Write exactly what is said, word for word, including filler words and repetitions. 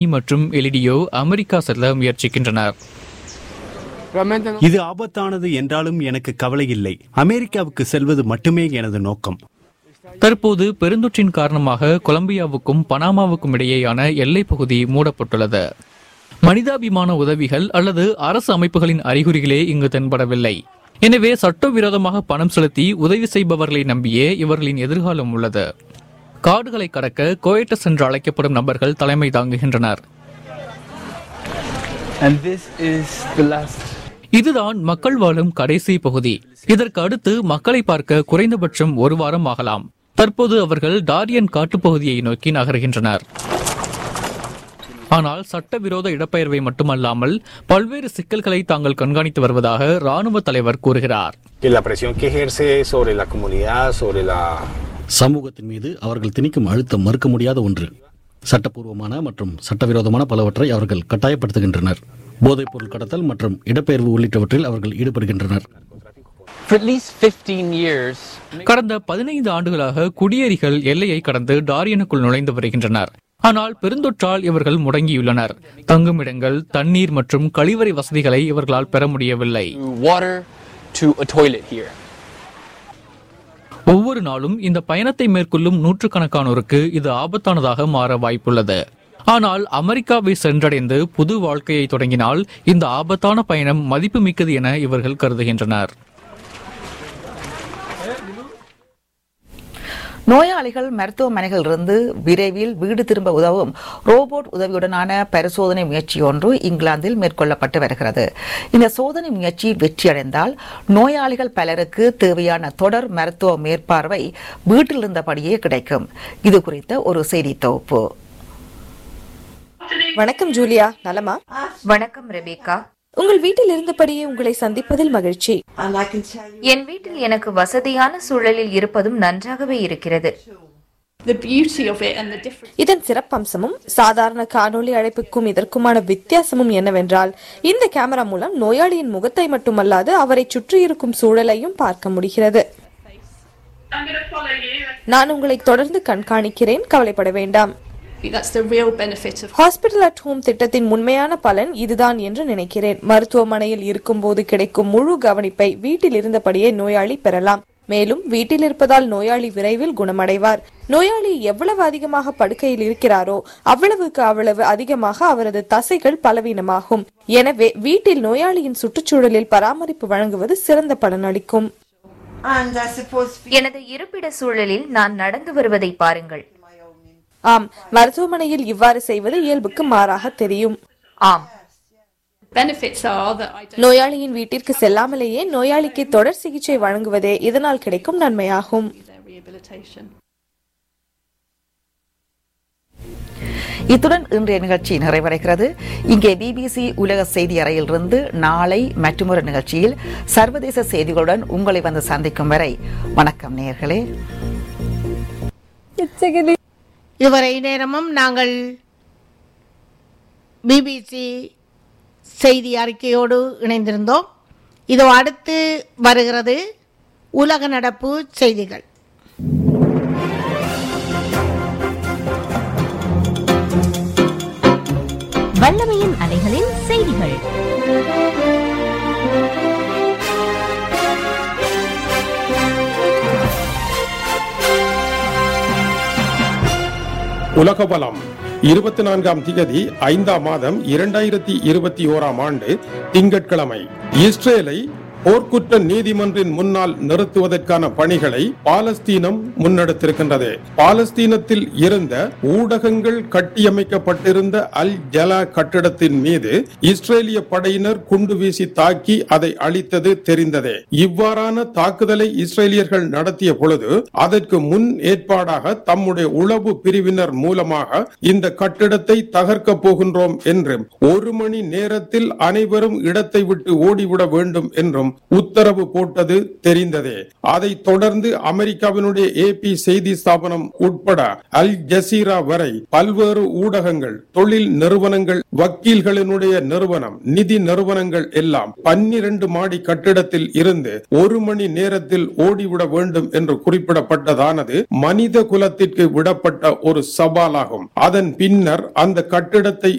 மற்றும் எலிடியோ அமெரிக்கா செல்ல முயற்சிக்கின்றனர். இது ஆபத்தானது என்றாலும் எனக்கு கவலை இல்லை. அமெரிக்காவுக்கு செல்வது மட்டுமே எனது நோக்கம். தற்போது பெருந்தொற்றின் காரணமாக கொலம்பியாவுக்கும் பனாமாவுக்கும் இடையேயான எல்லைப் பகுதி மூடப்பட்டுள்ளது. மனிதாபிமான உதவிகள் அல்லது அரசு அமைப்புகளின் அறிகுறிகளே இங்கு தென்படவில்லை. எனவே சட்டவிரோதமாக பணம் செலுத்தி உதவி செய்பவர்களை நம்பியே இவர்களின் எதிர்காலம் உள்ளது. காடுகளை கடக்க கோயட்டஸ் என்று அழைக்கப்படும் நபர்கள் தலைமை தாங்குகின்றனர். இதுதான் மக்கள் வாழும் கடைசி பகுதி. இதற்கு அடுத்து மக்களை பார்க்க குறைந்தபட்சம் ஒரு வாரம் ஆகலாம். தற்போது அவர்கள் டாரியன் காட்டுப்பகுதியை நோக்கி நகர்கின்றனர். ஆனால் சட்டவிரோத இடப்பெயர்வை மட்டுமல்லாமல் பல்வேறு சிக்கல்களை தாங்கள் கண்காணித்து வருவதாக ராணுவ தலைவர் கூறுகிறார். சமூகத்தின் மீது அவர்கள் திணிக்கும் அழுத்தம் மறுக்க முடியாத ஒன்று. சட்டப்பூர்வமான மற்றும் சட்டவிரோதமான பலவற்றை அவர்கள் கட்டாயப்படுத்துகின்றனர். போதைப் பொருள் கடத்தல் மற்றும் இடப்பெயர்வு உள்ளிட்டவற்றில் அவர்கள் ஈடுபடுகின்றனர். கடந்த பதினைந்து ஆண்டுகளாக குடியேறிகள் எல்லையை கடந்து டாரியனுக்குள் நுழைந்து வருகின்றனர். ஆனால் பெருந்தொற்றால் இவர்கள் முடங்கியுள்ளனர். தங்குமிடங்கள், தண்ணீர் மற்றும் கழிவறை வசதிகளை இவர்களால் பெற முடியவில்லை. ஒவ்வொரு நாளும் இந்த பயணத்தை மேற்கொள்ளும் நூற்றுக்கணக்கானோருக்கு இது ஆபத்தானதாக மாற வாய்ப்புள்ளது. ஆனால் அமெரிக்காவை சென்றடைந்து புது வாழ்க்கையை தொடங்கினால் இந்த ஆபத்தான பயணம் மதிப்புமிக்கது என இவர்கள் கருதுகின்றனர். நோயாளிகள் மருத்துவமனைகளிலிருந்து விரைவில் வீடு திரும்ப உதவும் ரோபோட் உதவியுடனான பரிசோதனை முயற்சி ஒன்று இங்கிலாந்தில் மேற்கொள்ளப்பட்டு வருகிறது. இந்த சோதனை முயற்சி வெற்றியடைந்தால் நோயாளிகள் பலருக்கு தேவையான தொடர் மருத்துவ மேற்பார்வை வீட்டில் இருந்தபடியே கிடைக்கும். இது குறித்த ஒரு செய்தி தொகுப்பு. வணக்கம் ஜூலியா, நலமா? வணக்கம் ரெபேக்கா. உங்கள் வீட்டில் இருந்தபடியே உங்களை சந்திப்பதில் மகிழ்ச்சி. என் வீட்டில் எனக்கு வசதியான சூழலில் இருப்பதும் நன்றாகவே இருக்கிறது. இதன் சிறப்பம்சமும் சாதாரண காணொலி அழைப்புக்கும் இதற்குமான வித்தியாசமும் என்னவென்றால், இந்த கேமரா மூலம் நோயாளியின் முகத்தை மட்டுமல்லாது அவரை சுற்றியிருக்கும் சூழலையும் பார்க்க முடிகிறது. நான் உங்களை தொடர்ந்து கண்காணிக்கிறேன், கவலைப்பட வேண்டாம். ஹாஸ்பிட்டல் அட் ஹோம் திட்டத்தின் உண்மையான பலன் இதுதான் என்று நினைக்கிறேன். மருத்துவமனையில் இருக்கும் போது கிடைக்கும் முழு கவனிப்பை வீட்டில் இருந்தபடியே நோயாளி பெறலாம். மேலும் வீட்டில் இருப்பதால் நோயாளி விரைவில் குணமடைவார். நோயாளி எவ்வளவு அதிகமாக படுக்கையில் இருக்கிறாரோ அவ்வளவுக்கு அவ்வளவு அதிகமாக அவரது தசைகள் பலவீனமாகும். எனவே வீட்டில் நோயாளியின் சுற்றுச்சூழலில் பராமரிப்பு வழங்குவது சிறந்த பலன் அளிக்கும். எனது இருப்பிட சூழலில் நான் நடந்து வருவதை பாருங்கள். ஆம், மருத்துவமனையில் இவ்வாறு செய்வது இயல்புக்கு மாறாக தெரியும். ஆம், நோயாளியின் வீட்டிற்கு செல்லாமலேயே நோயாளிக்கு தொடர் சிகிச்சை வழங்குவதே இதனால் கிடைக்கும் நன்மையாகும். இத்துடன் இன்றைய நிகழ்ச்சி நிறைவடைகிறது. இங்கே பிபிசி உலக செய்தி அறையிலிருந்து நாளை மற்றொரு நிகழ்ச்சியில் சர்வதேச செய்திகளுடன் உங்களை வந்து சந்திக்கும் வரை வணக்கம் நேயர்களே. இதுவரை நேரமும் நாங்கள் பிபிசி செய்தி அறிக்கையோடு இணைந்திருந்தோம். இதோ அடுத்து வருகிறது உலக நடப்பு செய்திகள். வல்லமையின் அலைகளின் செய்திகள். உலக பலம் இருபத்தி நான்காம் திகதி ஐந்தாம் மாதம் இரண்டாயிரத்தி இருபத்தி ஓராம் ஆண்டு திங்கட்கிழமை இஸ்ரேலை போர்க்குற்ற நீதிமன்றின் முன்னால் நிறுத்துவதற்கான பணிகளை பாலஸ்தீனம் முன்னெடுத்திருக்கின்றது. பாலஸ்தீனத்தில் இருந்த ஊடகங்கள் கட்டியமைக்கப்பட்டிருந்த அல் ஜலா கட்டிடத்தின் மீது இஸ்ரேலிய படையினர் குண்டு வீசி தாக்கி அதை அழித்தது தெரிந்ததே. இவ்வாறான தாக்குதலை இஸ்ரேலியர்கள் நடத்திய பொழுது அதற்கு முன் ஏற்பாடாக தம்முடைய உளவு பிரிவினர் மூலமாக இந்த கட்டிடத்தை தகர்க்க போகின்றோம் என்றும் ஒரு மணி நேரத்தில் அனைவரும் இடத்தை விட்டு ஓடிவிட வேண்டும் என்றும் உத்தரவு போட்டது தெரிந்ததே. அதை தொடர்ந்து அமெரிக்காவினுடைய ஏபி செய்தி ஸ்தாபனம் உட்பட அல் ஜசீரா வரை பல்வேறு ஊடகங்கள், தொழில் நிறுவனங்கள், வக்கீல்களினுடைய நிறுவனம், நிதி நிறுவனங்கள் எல்லாம் பன்னிரண்டு மாடி கட்டிடத்தில் இருந்து ஒரு மணி நேரத்தில் ஓடிவிட வேண்டும் என்று குறிப்பிடப்பட்டதானது மனித குலத்திற்கு விடப்பட்ட ஒரு சவாலாகும். அதன் பின்னர் அந்த கட்டிடத்தை